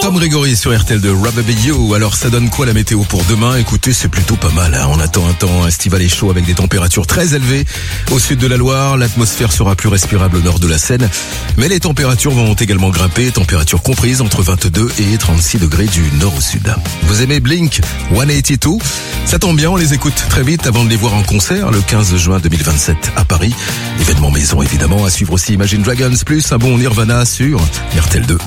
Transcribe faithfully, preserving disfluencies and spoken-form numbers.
Tom Grégory sur R T L deux, Rubber You. Alors ça donne quoi la météo pour demain? Écoutez, c'est plutôt pas mal, hein. On attend un temps estival et chaud avec des températures très élevées au sud de la Loire. L'atmosphère sera plus respirable au nord de la Seine. Mais les températures vont également grimper, températures comprises entre vingt-deux et trente-six degrés du nord au sud. Vous aimez Blink cent quatre-vingt-deux? Ça tombe bien, on les écoute très vite avant de les voir en concert le quinze juin deux mille vingt-sept à Paris. Événement maison évidemment, à suivre aussi Imagine Dragons plus un bon Nirvana sur R T L deux.